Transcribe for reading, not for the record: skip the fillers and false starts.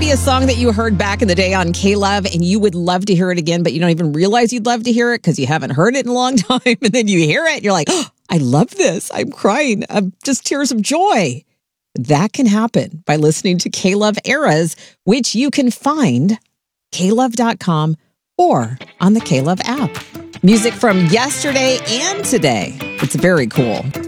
be a song that you heard back in the day on K-Love and you would love to hear it again, but you don't even realize you'd love to hear it because you haven't heard it in a long time. And then you hear it and you're like, oh, I love this. I'm crying. I'm just tears of joy. That can happen by listening to K-Love Eras, which you can find klove.com or on the K-Love app. Music from yesterday and today. It's very cool.